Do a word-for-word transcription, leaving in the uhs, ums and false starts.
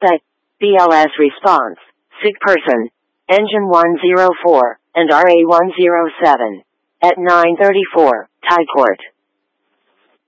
Suspect, B L S response, sick person, engine one zero four, and R A one zero seven. At nine thirty-four, Thai Court.